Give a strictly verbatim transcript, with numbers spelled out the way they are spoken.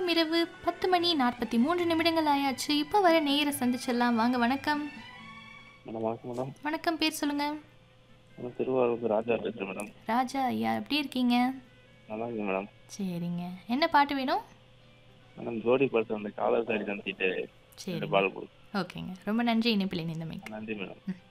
நேரம் இரவு பத்து மணி நாற்பத்தி மூன்று நிமிடங்கள் ஆயாச்சு. இப்போ வர நேயரை சந்திச்சிடலாம். வாங்க. வணக்கம். மேடம் வணக்கம் மேடம். வணக்கம். பேர் சொல்லுங்க. நான் திருவாரூர் ராஜா பேசுகிறேன் மேடம். ராஜா ஐயா, எப்படி இருக்கீங்க? நல்லா இருக்கு மேடம். சரிங்க. என்ன பாட்டு வேணும்? மேடம் ஜோடி படத்தில் அந்த காலர் சாடி தந்துட்டு சரி, பால் கொடுக்கும். ஓகேங்க. ரொம்ப நன்றி இணைப்பில் இணைந்தமைக்கு. நன்றி மேடம்.